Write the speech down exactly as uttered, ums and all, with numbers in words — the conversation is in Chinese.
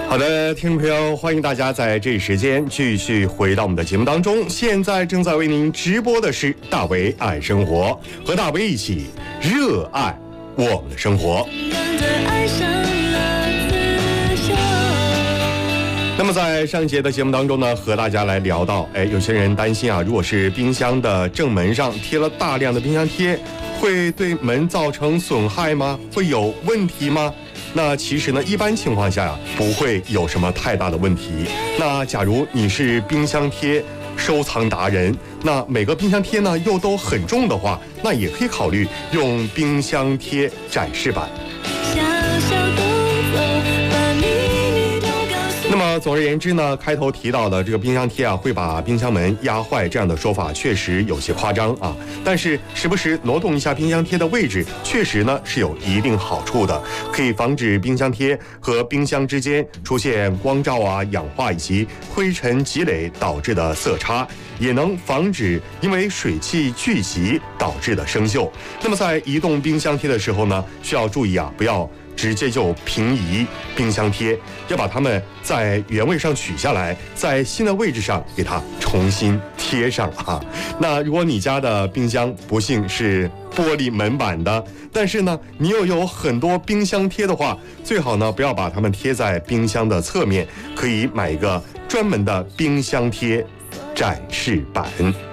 好的，听众朋友，欢迎大家在这一时间继续回到我们的节目当中。现在正在为您直播的是大为爱生活，和大为一起热爱我们的生活。那么在上一节的节目当中呢，和大家来聊到，哎，有些人担心啊，如果是冰箱的正门上贴了大量的冰箱贴，会对门造成损害吗？会有问题吗？那其实呢，一般情况下呀，不会有什么太大的问题。那假如你是冰箱贴收藏达人，那每个冰箱贴呢又都很重的话，那也可以考虑用冰箱贴展示板。那么总而言之呢，开头提到的这个冰箱贴啊，会把冰箱门压坏，这样的说法确实有些夸张啊。但是时不时挪动一下冰箱贴的位置，确实呢是有一定好处的，可以防止冰箱贴和冰箱之间出现光照啊、氧化以及灰尘积累导致的色差，也能防止因为水汽聚集导致的生锈。那么在移动冰箱贴的时候呢，需要注意啊，不要直接就平移冰箱贴，要把它们在原位上取下来，在新的位置上给它重新贴上啊。那如果你家的冰箱不幸是玻璃门板的，但是呢你又有很多冰箱贴的话，最好呢不要把它们贴在冰箱的侧面，可以买一个专门的冰箱贴展示板。